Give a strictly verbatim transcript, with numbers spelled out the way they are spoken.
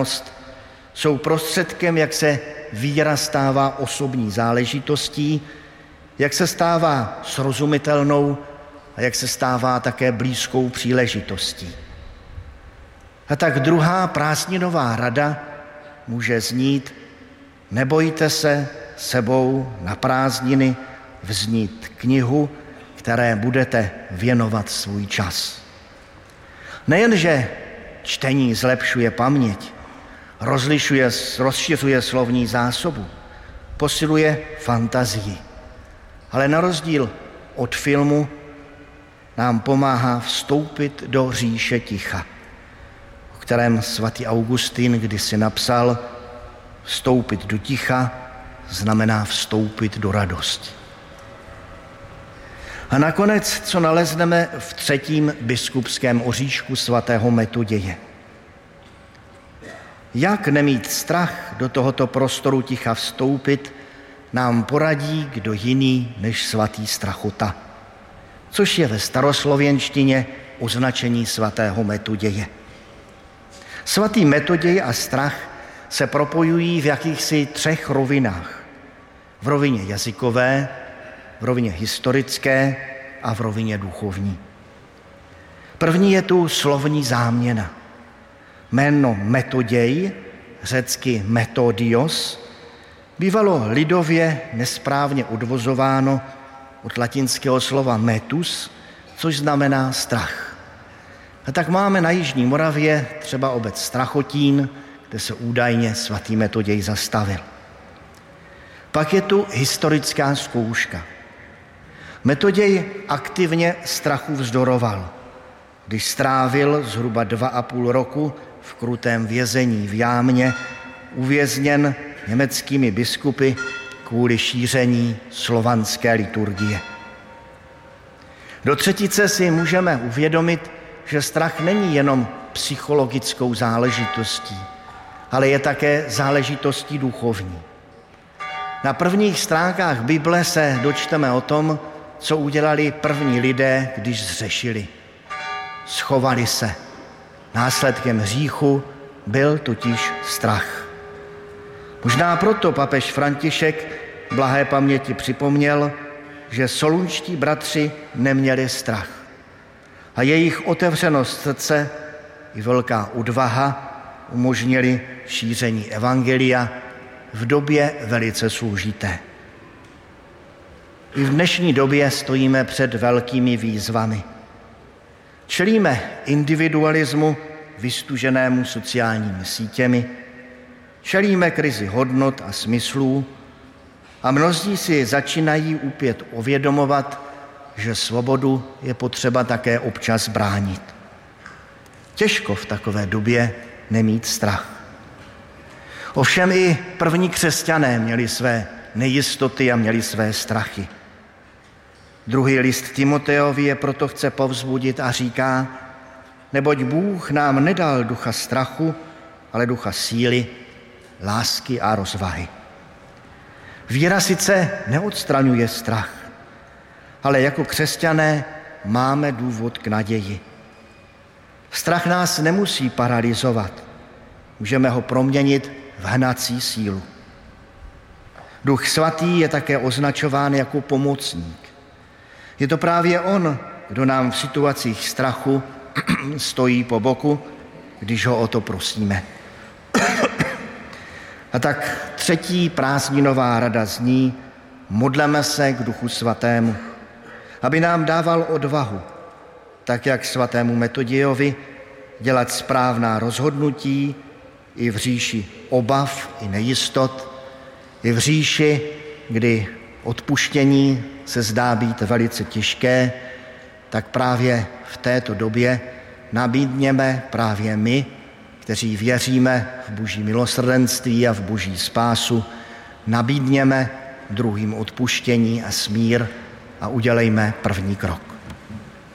nestranost jsou prostředkem, jak se víra stává osobní záležitostí, jak se stává srozumitelnou a jak se stává také blízkou příležitostí. A tak druhá prázdninová rada může znít: nebojte se sebou na prázdniny vznít knihu, které budete věnovat svůj čas. Nejenže čtení zlepšuje paměť, rozlišuje, rozšiřuje slovní zásobu, posiluje fantazii, ale na rozdíl od filmu nám pomáhá vstoupit do říše ticha, o kterém svatý Augustín kdysi napsal: vstoupit do ticha znamená vstoupit do radosti. A nakonec, co nalezneme v třetím biskupském oříšku svatého Metoděje. Jak nemít strach do tohoto prostoru ticha vstoupit, nám poradí kdo jiný než svatý Strachota, což je ve staroslověnštině označení svatého Metoděje. Svatý Metoděj a strach se propojují v jakýchsi třech rovinách. V rovině jazykové, v rovině historické a v rovině duchovní. První je tu slovní záměna. Jméno Metoděj, řecky metodios, bývalo lidově nesprávně odvozováno od latinského slova metus, což znamená strach. A tak máme na jižní Moravě třeba obec Strachotín, kde se údajně svatý Metoděj zastavil. Pak je tu historická zkouška. Metoděj aktivně strachu vzdoroval, když strávil zhruba dva a půl roku v krutém vězení v Jámě, uvězněn německými biskupy kvůli šíření slovanské liturgie. Do třetice si můžeme uvědomit, že strach není jenom psychologickou záležitostí, ale je také záležitostí duchovní. Na prvních stránkách Bible se dočteme o tom, co udělali první lidé, když zřešili. Schovali se. Následkem hříchu byl totiž strach. Možná proto papež František blahé paměti připomněl, že solunští bratři neměli strach. A jejich otevřenost srdce i velká odvaha umožnili šíření evangelia v době velice složité. I v dnešní době stojíme před velkými výzvami. Čelíme individualismu vystuženému sociálními sítěmi, čelíme krizi hodnot a smyslů a mnozí si začínají opět uvědomovat, že svobodu je potřeba také občas bránit. Těžko v takové době nemít strach. Ovšem i první křesťané měli své nejistoty a měli své strachy. Druhý list Timoteovi je proto chce povzbudit a říká: neboť Bůh nám nedal ducha strachu, ale ducha síly, lásky a rozvahy. Víra sice neodstraňuje strach, ale jako křesťané máme důvod k naději. Strach nás nemusí paralyzovat, můžeme ho proměnit v hnací sílu. Duch svatý je také označován jako pomocník. Je to právě on, kdo nám v situacích strachu stojí po boku, když ho o to prosíme. A tak třetí prázdninová rada zní: modleme se k Duchu svatému, aby nám dával odvahu, tak jak svatému Metodějovi, dělat správná rozhodnutí i v říši obav i nejistot, i v říši, kdy odpuštění se zdá být velice těžké, tak právě v této době nabídněme právě my, kteří věříme v Boží milosrdenství a v Boží spásu, nabídněme druhým odpuštění a smír a udělejme první krok.